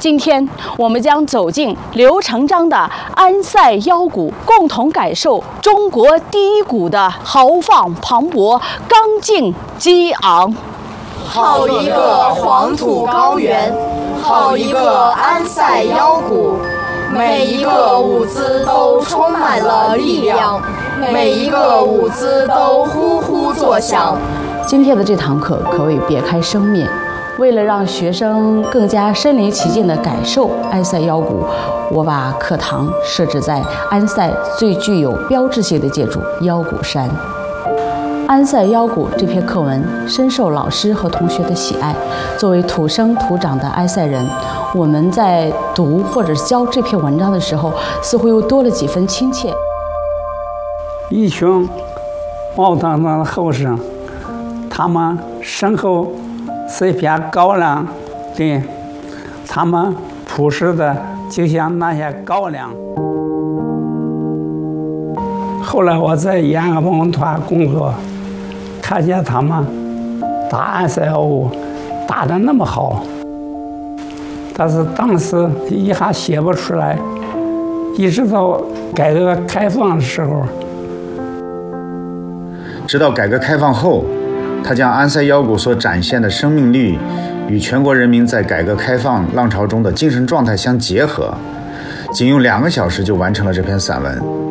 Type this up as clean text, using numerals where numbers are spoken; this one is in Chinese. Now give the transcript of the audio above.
今天我们将走进刘成章的安塞腰鼓，共同感受中国第一鼓的豪放磅礴、刚劲激昂。 好一个黄土高原，好一个安塞腰鼓，每一个舞姿都充满了力量，每一个舞姿都呼呼作响。 今天的这堂课可谓别开生面。为了让学生更加身临其境地感受安塞腰鼓，我把课堂设置在安塞最具有标志性的建筑腰鼓山。安塞腰鼓这篇课文深受老师和同学的喜爱。作为土生土长的安塞人，我们在读或者教这篇文章的时候，似乎又多了几分亲切。 一群浩荡荡的后生，他们身后是一片高粱地，他们朴实的就像那些高粱。后来我在延安文团工作，看见他们打安塞腰鼓打得那么好，但是当时一下写不出来，一直到改革开放的时候。 直到改革开放后，他将安塞腰鼓所展现的生命力与全国人民在改革开放浪潮中的精神状态相结合，仅用2个小时就完成了这篇散文。